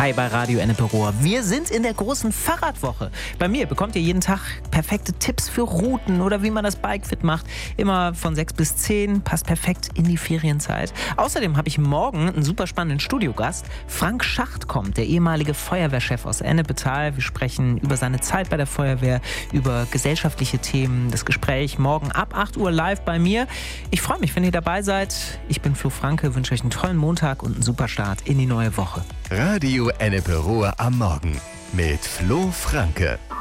Hi bei Radio Ennepe-Ruhr. Wir sind in der großen Fahrradwoche. Bei mir bekommt ihr jeden Tag perfekte Tipps für Routen oder wie man das Bike fit macht. Immer von 6 bis 10, passt perfekt in die Ferienzeit. Außerdem habe ich morgen einen super spannenden Studiogast. Frank Schacht kommt, der ehemalige Feuerwehrchef aus Ennepetal. Wir sprechen über seine Zeit bei der Feuerwehr, über gesellschaftliche Themen. Das Gespräch morgen ab 8 Uhr live bei mir. Ich freue mich, wenn ihr dabei seid. Ich bin Flo Franke, wünsche euch einen tollen Montag und einen super Start in die neue Woche. Radio Ennepe-Ruhr am Morgen mit Flo Franke.